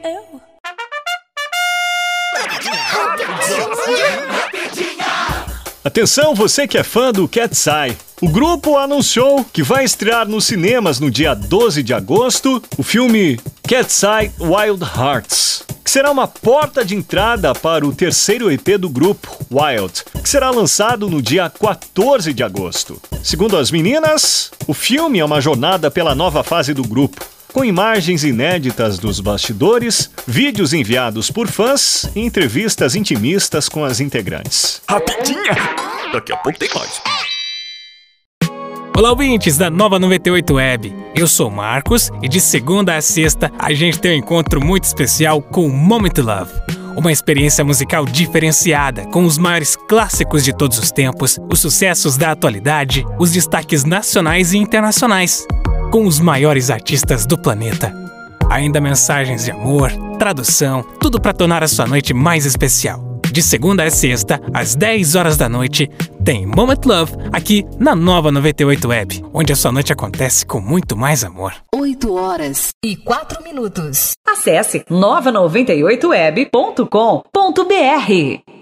Atenção, você que é fã do Cat's Eye. O grupo anunciou que vai estrear nos cinemas no dia 12 de agosto o filme Cat's Eye Wild Hearts, que será uma porta de entrada para o terceiro EP do grupo, Wild, que será lançado no dia 14 de agosto. Segundo as meninas, o filme é uma jornada pela nova fase do grupo, com imagens inéditas dos bastidores, vídeos enviados por fãs e entrevistas intimistas com as integrantes. Rapidinha! Daqui a pouco tem mais. Olá, ouvintes da Nova 98 Web. Eu sou o Marcos e de segunda a sexta a gente tem um encontro muito especial com o Moment Love. Uma experiência musical diferenciada, com os maiores clássicos de todos os tempos, os sucessos da atualidade, os destaques nacionais e internacionais, com os maiores artistas do planeta. Ainda mensagens de amor, tradução, tudo para tornar a sua noite mais especial. De segunda a sexta, às 10 horas da noite, tem Moment Love aqui na Nova 98 Web, onde a sua noite acontece com muito mais amor. 8h04. Acesse nova98web.com.br.